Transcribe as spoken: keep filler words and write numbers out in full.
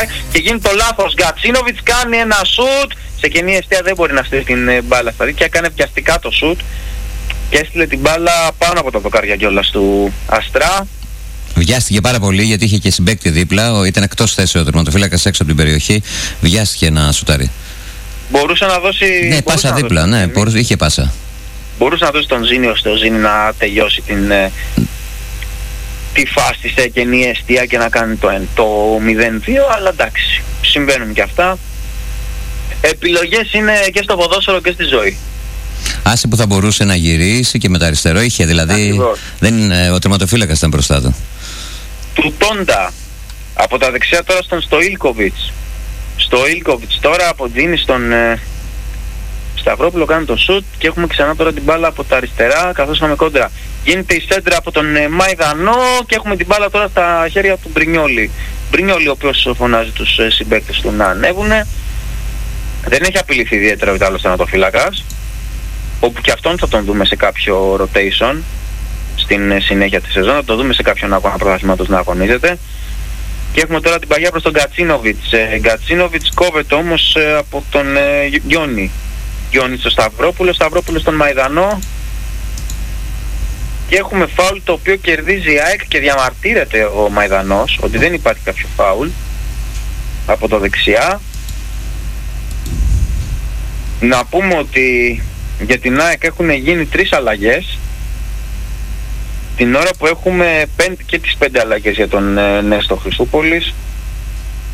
και γίνει το λάθος. Γκατσίνοβιτς κάνει ένα σουτ, σε κενή εστία δεν μπορεί να στείλει την ε, μπάλα στα δίκτυα, έκανε πιαστικά το σουτ και έστειλε την μπάλα πάνω από τα δοκάρια κιόλας του Αστρά. Βιάστηκε πάρα πολύ γιατί είχε και συμπαίκτη δίπλα, ήταν εκτός θέση ο τερματοφύλακας έξω από την περιοχή, βιάστηκε να σουτάρει. Μπορούσε να δώσει... Ναι, πάσα δίπλα, ναι, μπορούσε, είχε πάσα. Μπορούσε να δώσει τον Ζήνη ώστε ο Ζήνη να τελειώσει την, ε, τη φάση σε κενή εστία και να κάνει το, το μηδέν δύο, αλλά εντάξει, συμβαίνουν και αυτά. Επιλογές είναι και στο ποδόσφαιρο και στη ζωή. Άσε που θα μπορούσε να γυρίσει και με το αριστερό είχε, δηλαδή δεν, ο τερματοφύλακας ήταν μπροστά του. Του Τόντα από τα δεξιά τώρα στον Στοίλκοβιτς. Στοίλκοβιτς τώρα από Τζίνι στον ε, Σταυρόπουλο κάνει το σουτ και έχουμε ξανά τώρα την μπάλα από τα αριστερά καθώς είχαμε κόντρα. Γίνεται η σέντρα από τον ε, Μαϊδανό και έχουμε την μπάλα τώρα στα χέρια του Μπρινιόλη. Μπρινιόλη ο οποίος φωνάζει τους ε, συμπαίκτες του να ανέβουνε. Δεν έχει απειληθεί ιδιαίτερα ο Ιταλός τερματοφύλακας, όπου και αυτόν θα τον δούμε σε κάποιο rotation στην συνέχεια της σεζόν, θα το δούμε σε κάποιον αγώνα πρωταθλήματος να αγωνίζεται. Και έχουμε τώρα την παγιά προς τον Γκατσίνοβιτς. Ε, Γκατσίνοβιτς κόβεται όμως ε, από τον ε, Γιόνι. Γιόνι στο Σταυρόπουλο, Σταυρόπουλο στον Μαϊδανό. Και έχουμε φάουλ το οποίο κερδίζει η ΑΕΚ και διαμαρτύρεται ο Μαϊδανός ότι δεν υπάρχει κάποιο φάουλ από το δεξιά. Να πούμε ότι για την ΑΕΚ έχουν γίνει τρεις αλλαγές την ώρα που έχουμε πέντε, και τις πέντε αλλαγές για τον ε, Νέστο Χριστούπολης.